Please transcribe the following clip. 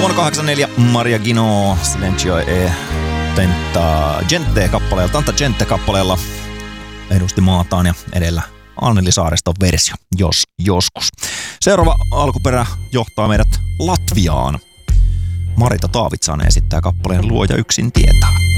Vuonna 1984 Maria Gino Silenzio e Tanta Gente-kappaleella edusti maataan ja edellä Anneli Saareston versio, jos joskus. Seuraava alkuperä johtaa meidät Latviaan. Marita Taavitsainen esittää kappaleen Luoja yksin tietää.